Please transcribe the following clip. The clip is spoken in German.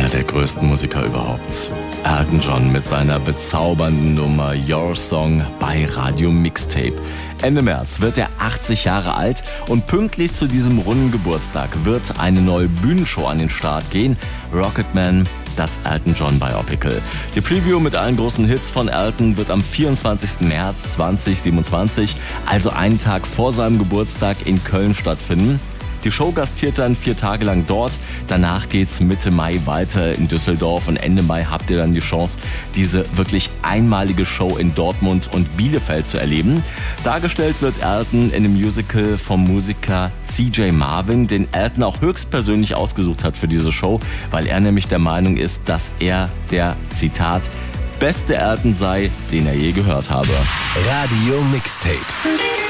Einer der größten Musiker überhaupt. Elton John mit seiner bezaubernden Nummer Your Song bei Radio Mixtape. Ende März wird er 80 Jahre alt und pünktlich zu diesem runden Geburtstag wird eine neue Bühnenshow an den Start gehen. Rocketman, das Elton John Biopical. Die Preview mit allen großen Hits von Elton wird am 24. März 2027, also einen Tag vor seinem Geburtstag in Köln stattfinden. Die Show gastiert dann 4 Tage lang dort. Danach geht's Mitte Mai weiter in Düsseldorf und Ende Mai habt ihr dann die Chance, diese wirklich einmalige Show in Dortmund und Bielefeld zu erleben. Dargestellt wird Elton in einem Musical vom Musiker CJ Marvin, den Elton auch höchstpersönlich ausgesucht hat für diese Show, weil er nämlich der Meinung ist, dass er der, Zitat, beste Elton sei, den er je gehört habe. Radio Mixtape.